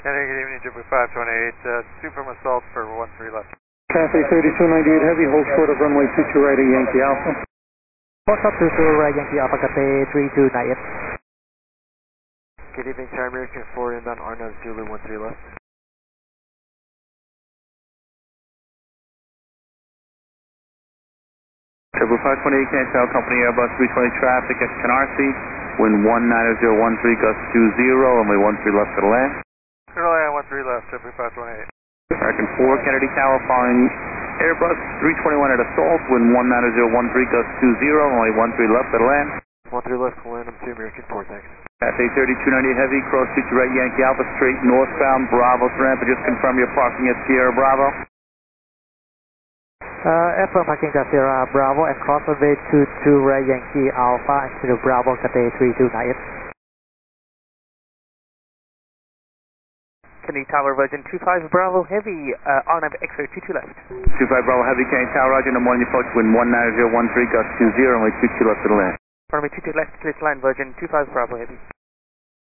Good evening, JetBlue 528, Super Assault for 13 left. Cathay 3298 Heavy, hold short of runway 22 right at Yankee Alpha. Hold up 22 right Yankee Alpha, Cathay 3298. Good evening, Star American 4 inbound Arnav Zulu 13 left. JetBlue 528 Cancel Company Airbus 320 traffic at Canarsie, wind 19013, gust 20, runway 13 left to the land. Clear 13 left, JetBlue 528. American 4 Kennedy Tower following Airbus 321 at Assault, wind 19013, gust 20, runway 13 left to the land. 13 left to land, I'm 2 American 4, thanks. Cathay 3298 Heavy, cross 22 right Yankee Alpha, straight northbound, Bravo to ramp, and just confirm you're parking at Sierra Bravo. Affirm parking at Sierra Bravo and cross runway 22 right Yankee Alpha and to Bravo, Cathay 3298. Kennedy Tower, Virgin 25 Bravo Heavy, Arnav X-ray 22 left. 25 Bravo Heavy, Kennedy Tower, Roger, number 1, you approach wind 19013, gust 20, runway 22 left to the land. Runway 22 left, clear to land, Virgin 25 Bravo Heavy.